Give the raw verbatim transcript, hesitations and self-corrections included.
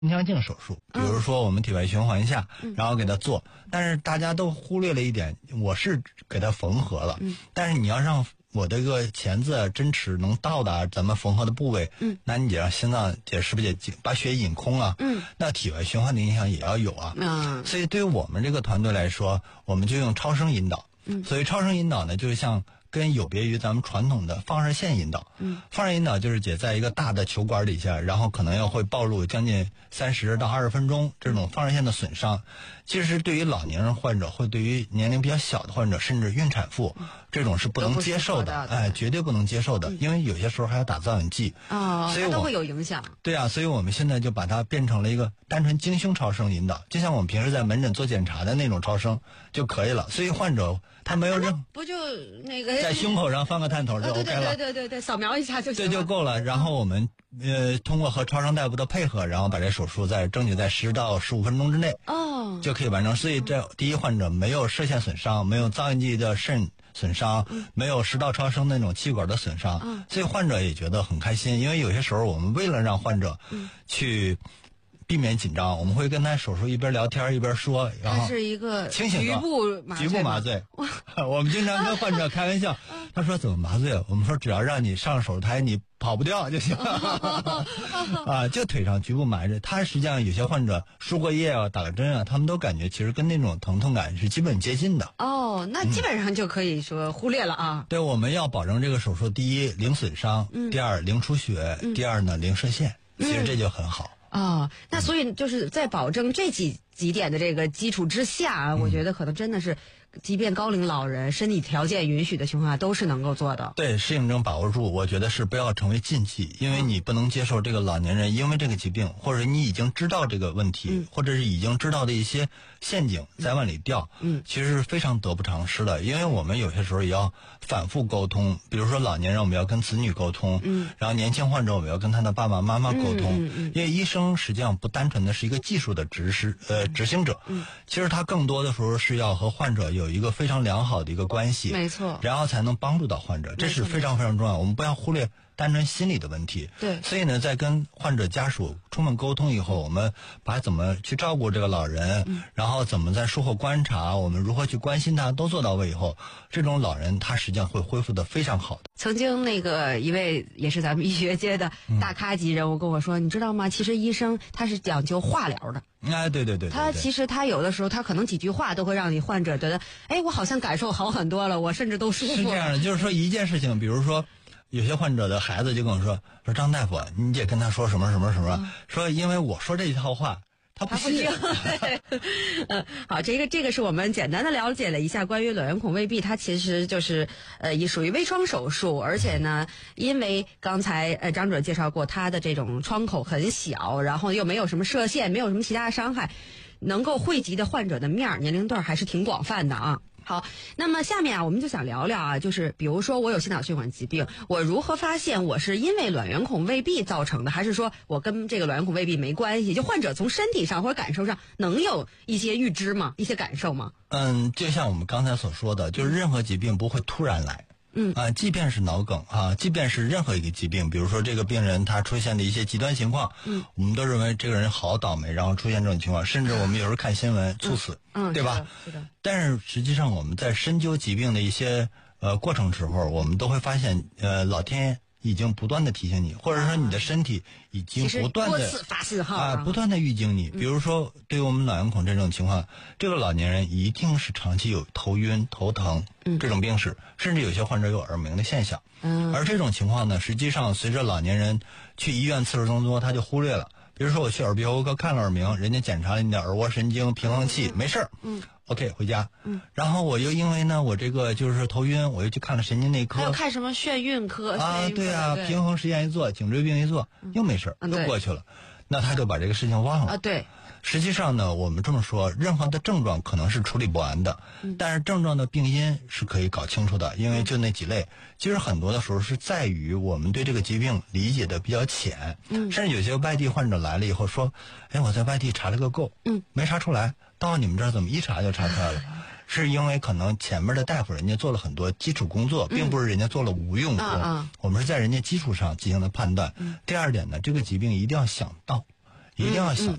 腹腔镜手术，比如说我们体外循环一下， 嗯、 然后给它做，但是大家都忽略了一点，我是给它缝合了， 嗯、 但是你要让我这个钳子针齿能到达咱们缝合的部位， 嗯， 那你得让心脏也是不是也把血引空啊？ 嗯， 那体外循环的影响也要有啊。 嗯， 所以对于我们这个团队来说，我们就用超声引导。 嗯， 所以超声引导呢，就是像跟有别于咱们传统的放射线引导。 嗯， 放射引导就是姐在一个大的球管底下，然后可能要会暴露将近三十到二十分钟这种放射线的损伤。其实对于老年人患者，或对于年龄比较小的患者，甚至孕产妇，嗯、这种是不能接受的，哎，绝对不能接受的，嗯、因为有些时候还要打造影剂啊，所以都会有影响。 对啊，所以我们现在就把它变成了一个单纯经胸超声引导，就像我们平时在门诊做检查的那种超声就可以了。所以患者他没有任、啊、 不就那个在胸口上放个探头就 OK 了， 对对对对对，扫描一下就行了， 这就够了。然后我们呃通过和超声大夫的配合，然后把这手术在争取在十到十五分钟之内哦就可以完成。所以这第一患者没有射线损伤，没有造影剂的肾损伤， 嗯、 没有食道超声那种气管的损伤， 嗯、 所以患者也觉得很开心。因为有些时候我们为了让患者去避免紧张，我们会跟他手术一边聊天一边说，然后是一个清醒局部麻醉， 局部麻醉。我们经常跟患者开玩笑，他说怎么麻醉？我们说只要让你上手术台你跑不掉就行啊，就腿上局部麻醉。他实际上有些患者输过液啊，打了针啊，他们都感觉其实跟那种疼痛感是基本接近的。 哦，那基本上就可以说忽略了啊。 嗯、对，我们要保证这个手术，第一零损伤， 嗯、 第二零出血， 嗯、 第二呢零射线， 嗯、 其实这就很好。 哦，那所以就是在保证这几几点的这个基础之下， 嗯、 我觉得可能真的是，即便高龄老人身体条件允许的情况下，都是能够做的。 对，适应症把握住，我觉得是不要成为禁忌，因为你不能接受这个老年人因为这个疾病，或者你已经知道这个问题， 嗯、 或者是已经知道的一些陷阱在往里掉， 嗯， 其实是非常得不偿失的。因为我们有些时候也要反复沟通，比如说老年人我们要跟子女沟通， 嗯， 然后年轻患者我们要跟他的爸爸妈妈沟通， 嗯嗯嗯、 因为医生实际上不单纯的是一个技术的执施呃执行者， 嗯， 其实他更多的时候是要和患者有一个非常良好的一个关系， 没错， 然后才能帮助到患者，这是非常非常重要。我们不要忽略单纯心理的问题。 对， 所以呢，在跟患者家属充分沟通以后，我们把怎么去照顾这个老人， 嗯、 然后怎么在术后观察，我们如何去关心他，都做到位以后，这种老人他实际上会恢复得非常好的。 曾经那个一位也是咱们医学界的大咖级人物跟我说，嗯、你知道吗？其实医生他是讲究化疗的。 哎，对对 对, 对, 对， 他其实他有的时候他可能几句话都会让你患者觉得，哎，我好像感受好很多了，我甚至都舒服了。 是这样的，就是说一件事情，比如说有些患者的孩子就跟我说，说张大夫，你得跟他说什么什么什么，嗯、说因为我说这一套话。他不信。 嗯，好，这个这个是我们简单的了解了一下关于卵圆孔未闭，它其实就是呃也属于微创手术，而且呢，因为刚才呃张主任介绍过，它的这种窗口很小，然后又没有什么射线，没有什么其他的伤害，能够惠及的患者的面年龄段还是挺广泛的啊。好，那么下面啊，我们就想聊聊啊，就是比如说我有心脑血管疾病，我如何发现我是因为卵圆孔未闭造成的，还是说我跟这个卵圆孔未闭没关系？就患者从身体上或者感受上能有一些预知吗？一些感受吗？ 嗯，就像我们刚才所说的，就是任何疾病不会突然来。 嗯啊，即便是脑梗啊，即便是任何一个疾病，比如说这个病人他出现的一些极端情况， 嗯， 我们都认为这个人好倒霉，然后出现这种情况，甚至我们有时候看新闻猝死， 嗯， 对吧？ 是的。是的。 但是实际上我们在深究疾病的一些呃过程时候，我们都会发现，呃，老天爷已经不断的提醒你，或者说你的身体已经不断的多次发信号啊，不断的预警你。比如说，对于我们卵圆孔这种情况，这个老年人一定是长期有头晕、头疼这种病史，甚至有些患者有耳鸣的现象。 嗯， 而这种情况呢，实际上随着老年人去医院次数增多，他就忽略了。比如说我去耳鼻喉科看了耳鸣，人家检查了你的耳蜗神经平衡器，没事儿， 嗯 ，OK 回家。 嗯， 然后我又因为呢，我这个就是头晕，我又去看了神经内科， 还有看什么眩晕科啊，对啊， 对平衡实验一做，颈椎病一做，又没事儿， 嗯、 又过去了，那他就把这个事情忘了啊。对， 实际上呢，我们这么说，任何的症状可能是处理不完的， 嗯、 但是症状的病因是可以搞清楚的，因为就那几类。其实很多的时候是在于我们对这个疾病理解的比较浅， 嗯， 甚至有些外地患者来了以后说，哎，我在外地查了个够， 嗯， 没查出来，到你们这儿怎么一查就查出来了？是因为可能前面的大夫人家做了很多基础工作，并不是人家做了无用功， 嗯、 我们是在人家基础上进行的判断。 嗯、 第二点呢，这个疾病一定要想到。 一定要小